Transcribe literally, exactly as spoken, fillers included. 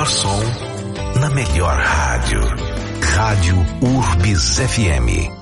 som, na melhor rádio. Rádio Urbis F M.